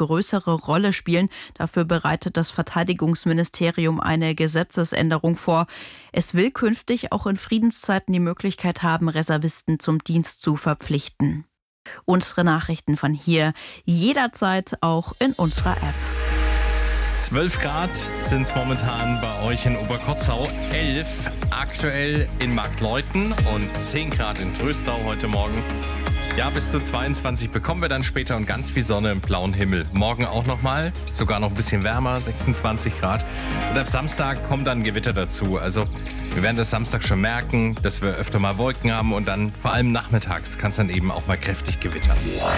größere Rolle spielen. Dafür bereitet das Verteidigungsministerium eine Gesetzesänderung vor. Es will künftig auch in Friedenszeiten die Möglichkeit haben, Reservisten zum Dienst zu verpflichten. Unsere Nachrichten von hier jederzeit auch in unserer App. 12 Grad sind es momentan bei euch in Oberkotzau, 11 aktuell in Marktleuthen und 10 Grad in Tröstau heute Morgen. Ja, bis zu 22 bekommen wir dann später und ganz viel Sonne im blauen Himmel. Morgen auch nochmal, sogar noch ein bisschen wärmer, 26 Grad. Und ab Samstag kommen dann Gewitter dazu. Also wir werden das Samstag schon merken, dass wir öfter mal Wolken haben und dann vor allem nachmittags kann es dann eben auch mal kräftig gewittern.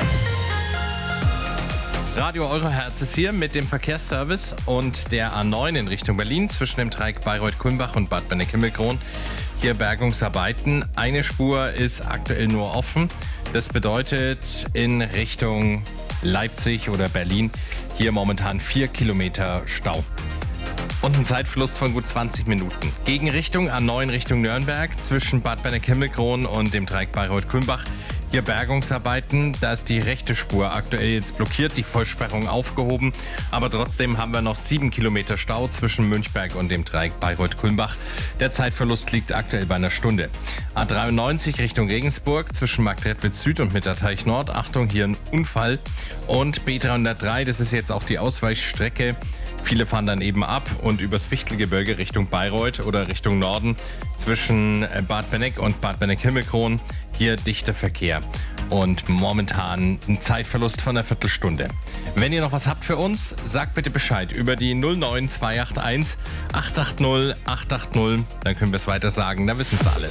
Radio Euroherz ist hier mit dem Verkehrsservice und der A9 in Richtung Berlin zwischen dem Dreieck Bayreuth-Kulmbach und Bad Benneck-Himmelkron. Hier Bergungsarbeiten. Eine Spur ist aktuell nur offen. Das bedeutet in Richtung Leipzig oder Berlin hier momentan 4 Kilometer Stau. Und ein Zeitverlust von gut 20 Minuten. Gegenrichtung A9 Richtung Nürnberg zwischen Bad Benneck-Himmelkron und dem Dreieck Bayreuth-Kulmbach. Hier Bergungsarbeiten, da ist die rechte Spur aktuell jetzt blockiert, die Vollsperrung aufgehoben. Aber trotzdem haben wir noch 7 Kilometer Stau zwischen Münchberg und dem Dreieck Bayreuth-Kulmbach. Der Zeitverlust liegt aktuell bei einer Stunde. A93 Richtung Regensburg zwischen Marktredwitz Süd und Mitterteich Nord. Achtung, hier ein Unfall. Und B303, das ist jetzt auch die Ausweichstrecke. Viele fahren dann eben ab und übers Fichtelgebirge Richtung Bayreuth oder Richtung Norden zwischen Bad Benneck und Bad Benneck-Himmelkron. Hier dichter Verkehr und momentan ein Zeitverlust von einer Viertelstunde. Wenn ihr noch was habt für uns, sagt bitte Bescheid über die 09281 880 880. Dann können wir es weiter sagen, dann wissen es alle.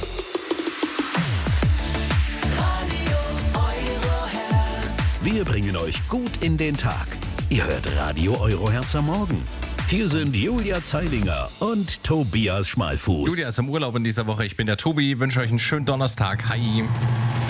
Wir bringen euch gut in den Tag. Ihr hört Radio Euroherz am Morgen. Hier sind Julia Zeilinger und Tobias Schmalfuß. Julia ist im Urlaub in dieser Woche. Ich bin der Tobi. Wünsche euch einen schönen Donnerstag. Hi.